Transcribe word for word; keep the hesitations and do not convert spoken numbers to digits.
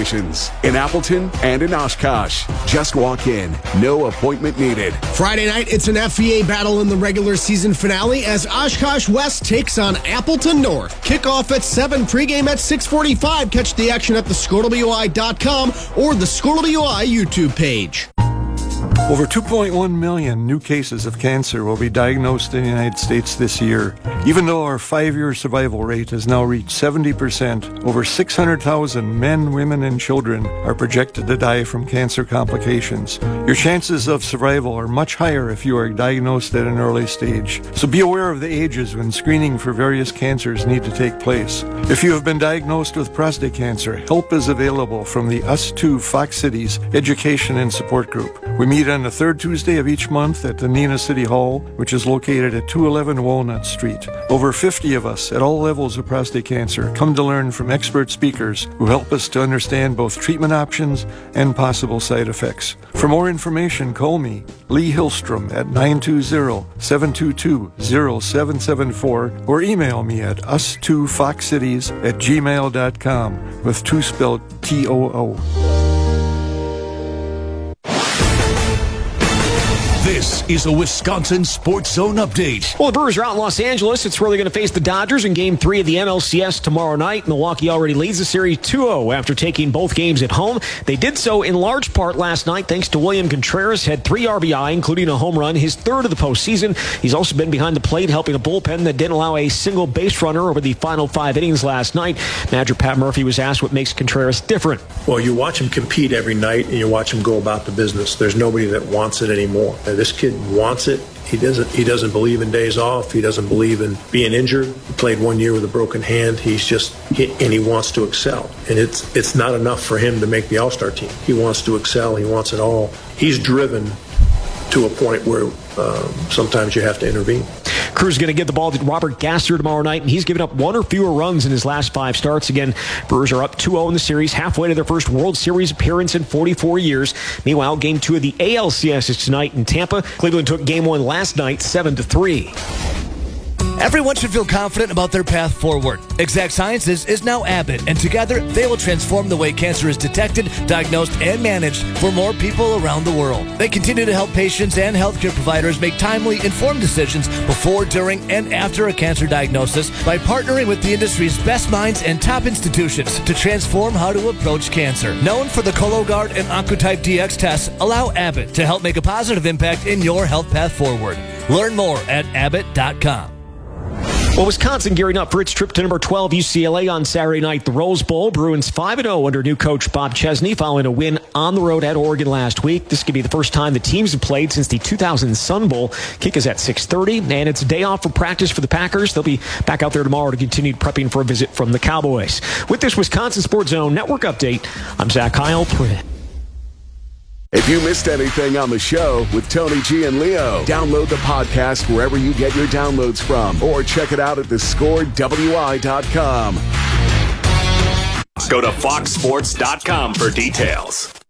locations in Appleton and in Oshkosh. Just walk in. No appointment needed. Friday night, it's an F V A battle in the regular season finale as Oshkosh West takes on Appleton North. Kickoff at seven, pregame at six forty-five. Catch the action at the score w i dot com or the Score W I YouTube page. Over two point one million new cases of cancer will be diagnosed in the United States this year. Even though our five-year survival rate has now reached seventy percent, over six hundred thousand men, women, and children are projected to die from cancer complications. Your chances of survival are much higher if you are diagnosed at an early stage. So be aware of the ages when screening for various cancers need to take place. If you have been diagnosed with prostate cancer, help is available from the Us two Fox Cities Education and Support Group. We meet on the third Tuesday of each month at the Neenah City Hall, which is located at two eleven Walnut Street. Over fifty of us at all levels of prostate cancer come to learn from expert speakers who help us to understand both treatment options and possible side effects. For more information, call me, Lee Hillstrom, at nine two zero, seven two two, zero seven seven four or email me at us two fox cities at gmail dot com with two spelled T O O. This is a Wisconsin Sports Zone update. Well, the Brewers are out in Los Angeles. It's really going to face the Dodgers in Game three of the N L C S tomorrow night. Milwaukee already leads the series two oh after taking both games at home. They did so in large part last night thanks to William Contreras. Had three R B I, including a home run, his third of the postseason. He's also been behind the plate helping a bullpen that didn't allow a single base runner over the final five innings last night. Manager Pat Murphy was asked what makes Contreras different. Well, you watch him compete every night and you watch him go about the business. There's nobody that wants it anymore. This kid wants it. He doesn't he doesn't believe in days off. He doesn't believe in being injured. He played one year with a broken hand. He's just he, and he wants to excel. And it's it's not enough for him to make the All-Star team. He wants to excel. He wants it all. He's driven to a point where um, sometimes you have to intervene. Crew's going to give the ball to Robert Gasser tomorrow night, and he's given up one or fewer runs in his last five starts. Again, Brewers are up two oh in the series, halfway to their first World Series appearance in forty-four years. Meanwhile, Game two of the A L C S is tonight in Tampa. Cleveland took Game one last night, seven to three. Everyone should feel confident about their path forward. Exact Sciences is now Abbott, and together they will transform the way cancer is detected, diagnosed, and managed for more people around the world. They continue to help patients and healthcare providers make timely, informed decisions before, during, and after a cancer diagnosis by partnering with the industry's best minds and top institutions to transform how to approach cancer. Known for the Cologuard and Oncotype D X tests, allow Abbott to help make a positive impact in your health path forward. Learn more at abbott dot com. Well, Wisconsin gearing up for its trip to number twelve U C L A on Saturday night, the Rose Bowl. Bruins five and oh under new coach Bob Chesney following a win on the road at Oregon last week. This could be the first time the teams have played since the two thousand Sun Bowl. Kick is at six thirty, and it's a day off for practice for the Packers. They'll be back out there tomorrow to continue prepping for a visit from the Cowboys. With this Wisconsin Sports Zone Network update, I'm Zach Heil. If you missed anything on the show with Tony G and Leo, download the podcast wherever you get your downloads from, or check it out at the score w i dot com. Go to fox sports dot com for details.